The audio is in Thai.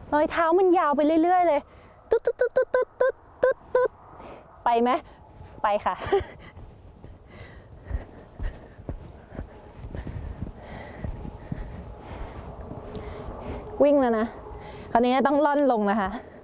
รอยเท้ามันยาวไปเรื่อยๆเลยตุ๊ดตุ๊ดตุ๊ดตุ๊ดตุ๊ดตุ๊ดตุ๊ดไปไหมไปค่ะวิ่งแล้วนะคราวนี้ต้องล่อนลงนะคะ